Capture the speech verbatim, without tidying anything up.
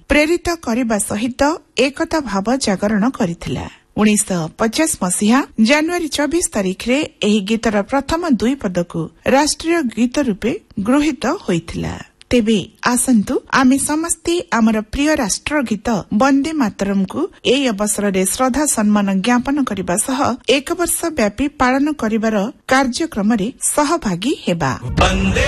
प्रेरित करने सहित एकता भाव जागरण करथिला। उन्नीस पचास मसीहा जनवरी चौबीस तारीख रे एही गीतर प्रथम दुई पद को राष्ट्रीय गीत रूपे गृहीत होइथिला। तेबे आसंतु आमे समस्ते आमर प्रिय राष्ट्र गीत वंदे मातरम को एई अवसर रे श्रद्धा सम्मान ज्ञापन करबा सह एक वर्ष व्यापी पालन करिवार कार्यक्रम रे सहभागी हेबा।